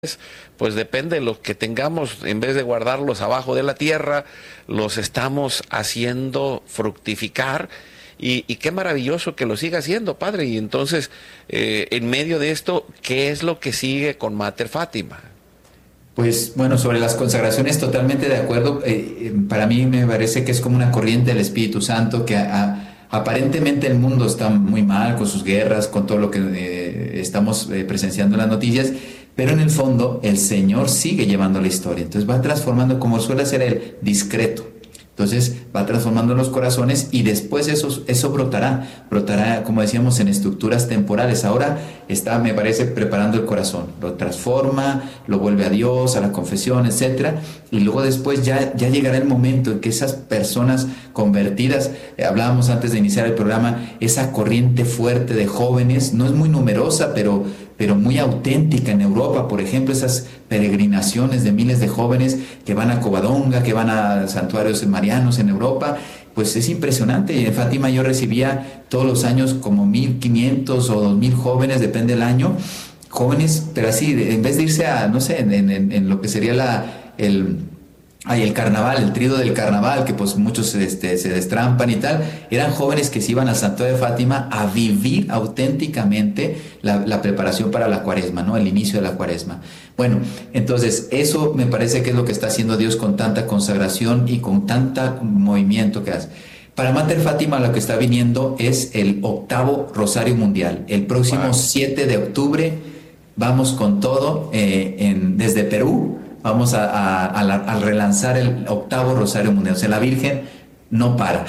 pues depende de lo que tengamos, en vez de guardarlos abajo de la tierra, los estamos haciendo fructificar. Y qué maravilloso que lo siga haciendo, Padre. Y entonces, en medio de esto, ¿qué es lo que sigue con Mater Fátima? Pues bueno, sobre las consagraciones totalmente de acuerdo. Para mí me parece que es como una corriente del Espíritu Santo que aparentemente el mundo está muy mal con sus guerras, con todo lo que estamos presenciando en las noticias, pero en el fondo el Señor sigue llevando la historia. Entonces va transformando, como suele ser el discreto. Entonces va transformando los corazones y después eso brotará, como decíamos, en estructuras temporales. Ahora está, me parece, preparando el corazón, lo transforma, lo vuelve a Dios, a la confesión, etcétera, y luego después ya llegará el momento en que esas personas convertidas, hablábamos antes de iniciar el programa, esa corriente fuerte de jóvenes, no es muy numerosa, pero muy auténtica en Europa, por ejemplo, esas peregrinaciones de miles de jóvenes que van a Covadonga, que van a santuarios marianos en Europa, pues es impresionante. En Fátima yo recibía todos los años como 1,500 o 2,000 jóvenes, depende del año, jóvenes, pero así, en vez de irse a, no sé, en lo que sería el carnaval, el tríodo del carnaval, que pues muchos se destrampan y tal, eran jóvenes que se iban al santuario de Fátima a vivir auténticamente la preparación para la cuaresma, ¿no? El inicio de la cuaresma. Bueno, entonces eso me parece que es lo que está haciendo Dios con tanta consagración y con tanto movimiento que hace. Para Mater Fátima lo que está viniendo es el 8º Rosario Mundial. El próximo 7 de octubre vamos con todo desde Perú. Vamos a relanzar el 8º Rosario Mundial. O sea, la Virgen no para.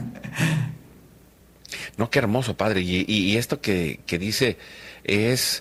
No, qué hermoso, Padre. Y esto que dice es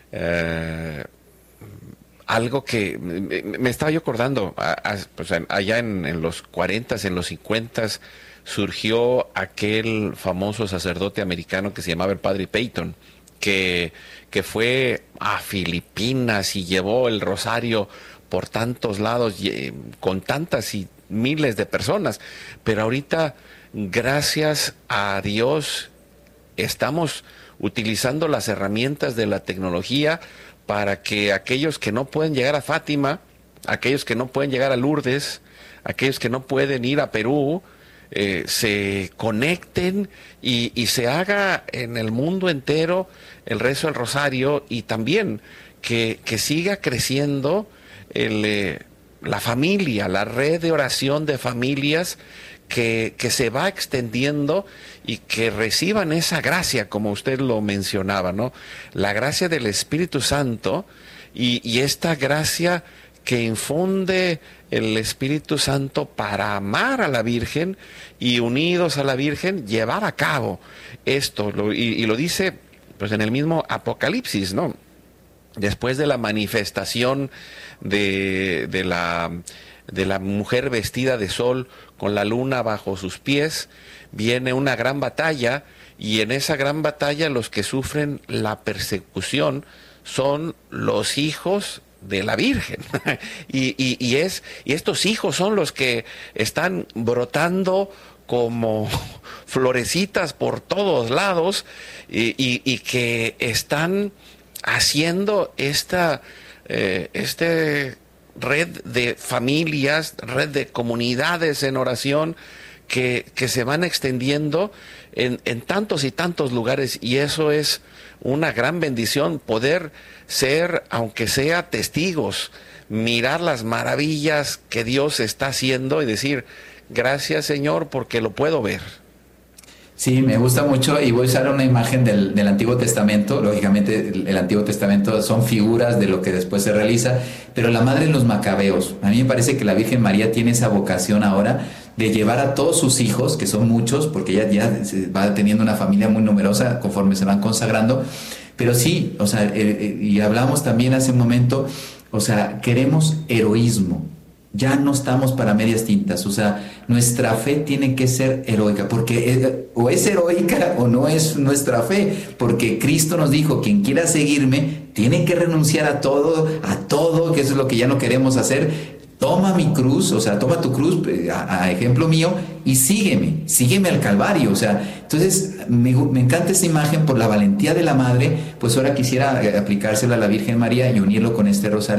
algo que me estaba yo acordando. Pues allá en los 40, en los 50, surgió aquel famoso sacerdote americano que se llamaba el Padre Peyton, que fue a Filipinas y llevó el rosario por tantos lados, con tantas y miles de personas. Pero ahorita, gracias a Dios, estamos utilizando las herramientas de la tecnología para que aquellos que no pueden llegar a Fátima, aquellos que no pueden llegar a Lourdes, aquellos que no pueden ir a Perú, se conecten y se haga en el mundo entero el rezo del rosario, y también que siga creciendo la familia, la red de oración de familias que se va extendiendo y que reciban esa gracia, como usted lo mencionaba, ¿no? La gracia del Espíritu Santo y esta gracia que infunde el Espíritu Santo para amar a la Virgen y, unidos a la Virgen, llevar a cabo esto. Y lo dice pues en el mismo Apocalipsis, ¿no? Después de la manifestación de la mujer vestida de sol con la luna bajo sus pies, viene una gran batalla, y en esa gran batalla los que sufren la persecución son los hijos de la Virgen. y estos hijos son los que están brotando como florecitas por todos lados, y que están haciendo esta red de familias, red de comunidades en oración que se van extendiendo en tantos y tantos lugares. Y eso es una gran bendición, poder ser, aunque sea testigos, mirar las maravillas que Dios está haciendo y decir: gracias, Señor, porque lo puedo ver. Sí, me gusta mucho, y voy a usar una imagen del Antiguo Testamento. Lógicamente el Antiguo Testamento son figuras de lo que después se realiza, pero la madre de los macabeos, a mí me parece que la Virgen María tiene esa vocación ahora de llevar a todos sus hijos, que son muchos, porque ella ya va teniendo una familia muy numerosa conforme se van consagrando. Pero sí, o sea, y hablamos también hace un momento, o sea, queremos heroísmo. Ya no estamos para medias tintas. O sea, nuestra fe tiene que ser heroica, porque o es heroica o no es nuestra fe, porque Cristo nos dijo: quien quiera seguirme tiene que renunciar a todo, que eso es lo que ya no queremos hacer. toma mi cruz, o sea, toma tu cruz, a ejemplo mío, y sígueme al Calvario. O sea, entonces me encanta esta imagen por la valentía de la madre. Pues ahora quisiera aplicársela a la Virgen María y unirlo con este rosario